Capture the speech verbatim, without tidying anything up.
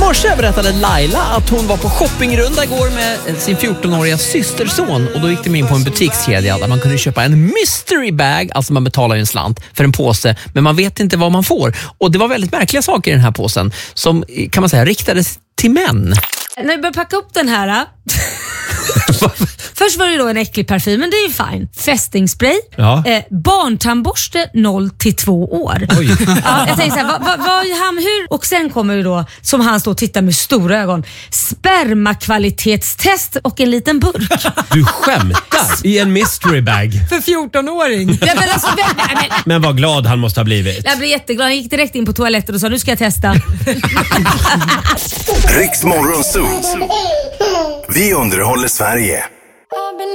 morse berättade Laila att hon var på shoppingrunda igår med sin fjortonåriga systerson. Och då gick de in på en butikskedja där man kunde köpa en mystery bag. Alltså man betalar en slant för en påse, men man vet inte vad man får. Och det var väldigt märkliga saker i den här påsen som, kan man säga, riktades till män. När vi började packa upp den här... Först var det då en äcklig parfym, men det är ju fine. Fästingspray, ja. eh, barntandborste noll till två år. Oj. Ja, jag tänkte såhär, vad va, va, han, hur? Och sen kommer ju då, som han står och tittar med stora ögon, spermakvalitetstest och en liten burk. Du skämtar i en mystery bag. För fjorton-åring. Ja, men, alltså, men, men, men vad glad han måste ha blivit. Jag blev jätteglad, han gick direkt in på toaletten och sa, nu ska jag testa. Riks Morgonzoo. Vi underhåller Sverige.